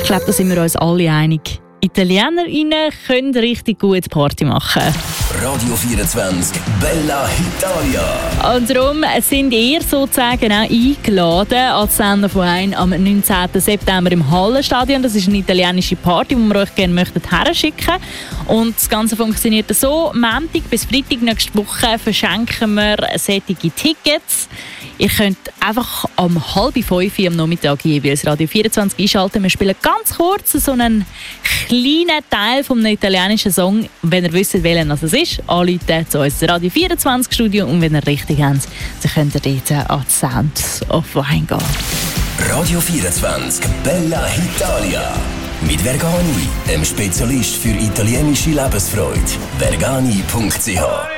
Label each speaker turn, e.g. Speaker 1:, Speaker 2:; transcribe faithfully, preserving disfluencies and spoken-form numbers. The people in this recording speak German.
Speaker 1: Ich glaube, da sind wir uns alle einig. Italienerinnen können richtig gut Party machen.
Speaker 2: Radio vierundzwanzig, Bella Italia.
Speaker 1: Und darum sind ihr sozusagen auch eingeladen als Sender von eins am neunzehnten September im Hallenstadion. Das ist eine italienische Party, die wir euch gerne möchten herschicken. Und das Ganze funktioniert so: Montag bis Freitag nächste Woche verschenken wir solche Tickets. Ihr könnt einfach um halb fünf am Nachmittag jeweils Radio vierundzwanzig einschalten. Wir spielen ganz kurz so einen kleinen Teil vom italienischen Song. Wenn ihr wisst, welchen es ist, anrufen zu uns Radio vierundzwanzig Studio. Und wenn ihr richtig habt, dann könnt ihr dort an die Sounds of Wine gehen.
Speaker 2: Radio vierundzwanzig, Bella Italia. Mit Vergani, dem Spezialist für italienische Lebensfreude. vergani punkt c h